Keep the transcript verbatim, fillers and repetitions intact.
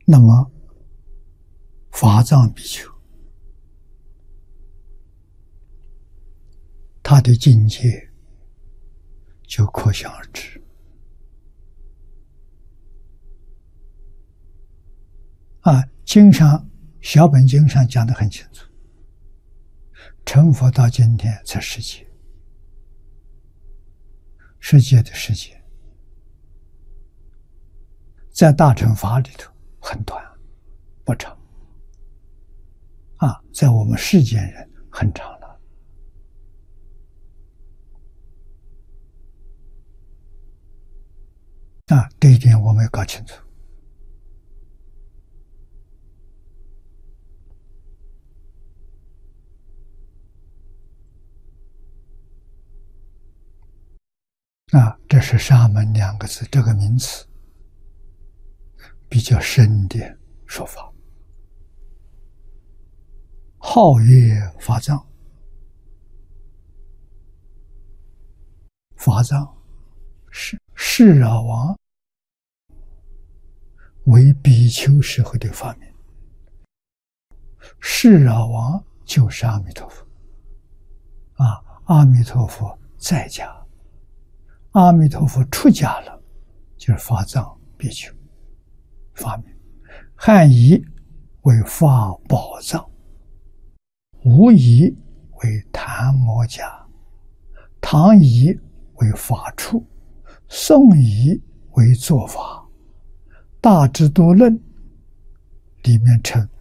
那么法藏比丘他的境界就可想而知啊。经上小本经上讲得很清楚，成佛到今天才世界，世界的世界在大乘法里头很短不长啊，在我们世间人很长了啊，这一点我们要搞清楚。啊，这是沙门两个字这个名词比较深的说法。号曰法藏，法藏是释迦王为比丘时候的发明，释迦王就是阿弥陀佛啊，阿弥陀佛在家，阿弥陀佛出家了，就是法藏比丘发明。汉译为法宝藏，吴译为檀摩家，唐译为法处，宋译为做法。大智度论里面称